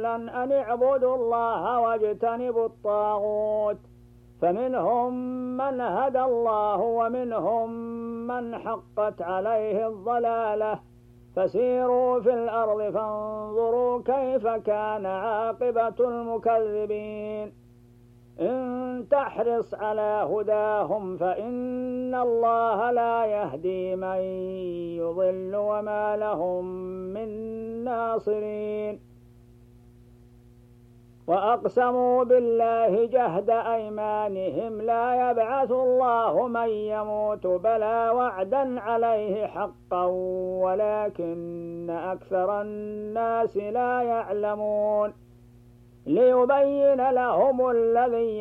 رسلا أن اعبدوا الله واجتنبوا الطاغوت، فمنهم من هدى الله ومنهم من حقت عليه الضلالة، فسيروا في الأرض فانظروا كيف كان عاقبة المكذبين. إن تحرص على هداهم فإن الله لا يهدي من يضل وما لهم من ناصرين. وأقسموا بالله جهد أيمانهم لا يبعث الله من يموت بلى وعدا عليه حقا ولكن أكثر الناس لا يعلمون. ليبين لهم الذي